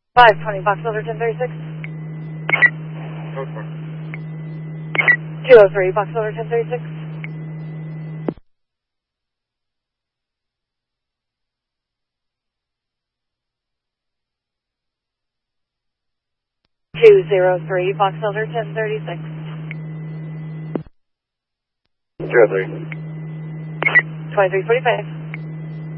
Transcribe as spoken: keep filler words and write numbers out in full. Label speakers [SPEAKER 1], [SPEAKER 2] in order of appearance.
[SPEAKER 1] five twenty Box Elder ten thirty-six. two oh three Box Elder ten thirty-six. two oh three Box Elder ten thirty-six.
[SPEAKER 2] two oh three.
[SPEAKER 1] twenty-three forty-five.